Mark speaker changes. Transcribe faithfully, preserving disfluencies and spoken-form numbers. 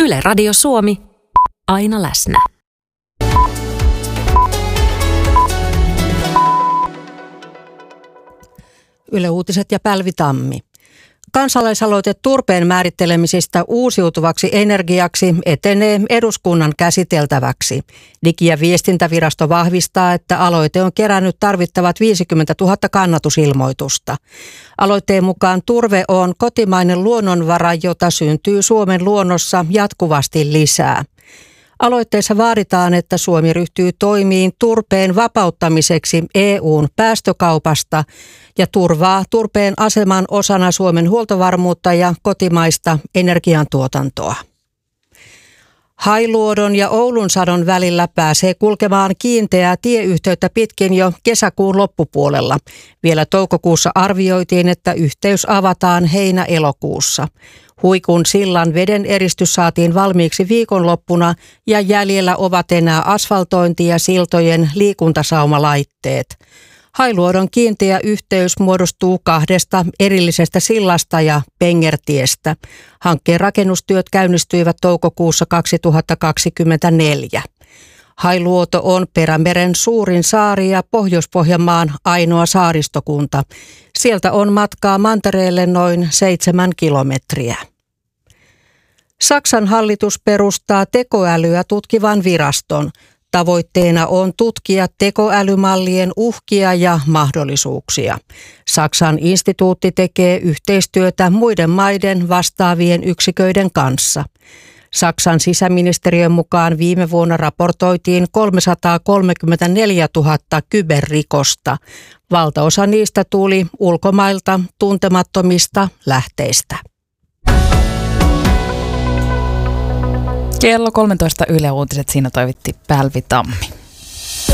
Speaker 1: Yle Radio Suomi, aina läsnä.
Speaker 2: Yle Uutiset ja Päivi Tammi. Kansalaisaloite turpeen määrittelemisestä uusiutuvaksi energiaksi etenee eduskunnan käsiteltäväksi. Digi- ja viestintävirasto vahvistaa, että aloite on kerännyt tarvittavat viisikymmentätuhatta kannatusilmoitusta. Aloitteen mukaan turve on kotimainen luonnonvara, jota syntyy Suomen luonnossa jatkuvasti lisää. Aloitteessa vaaditaan, että Suomi ryhtyy toimiin turpeen vapauttamiseksi E U:n päästökaupasta ja turvaa turpeen aseman osana Suomen huoltovarmuutta ja kotimaista energiantuotantoa. Hailuodon ja Oulunsadon välillä pääsee kulkemaan kiinteää tieyhteyttä pitkin jo kesäkuun loppupuolella. Vielä toukokuussa arvioitiin, että yhteys avataan heinä-elokuussa. Huikun sillan veden eristys saatiin valmiiksi viikonloppuna ja jäljellä ovat enää asfaltointi ja siltojen liikuntasaumalaitteet. Hailuodon kiinteä yhteys muodostuu kahdesta erillisestä sillasta ja pengertiestä. Hankkeen rakennustyöt käynnistyivät toukokuussa kaksituhattakaksikymmentäneljä. Hailuoto on Perämeren suurin saari ja Pohjois-Pohjanmaan ainoa saaristokunta. Sieltä on matkaa mantereelle noin seitsemän kilometriä. Saksan hallitus perustaa tekoälyä tutkivan viraston. Tavoitteena on tutkia tekoälymallien uhkia ja mahdollisuuksia. Saksan instituutti tekee yhteistyötä muiden maiden vastaavien yksiköiden kanssa. Saksan sisäministeriön mukaan viime vuonna raportoitiin kolmesataakolmekymmentäneljätuhatta kyberrikosta. Valtaosa niistä tuli ulkomailta tuntemattomista lähteistä.
Speaker 3: Kello kolmetoista Yle Uutiset, siinä toivotti Päivi Tammi.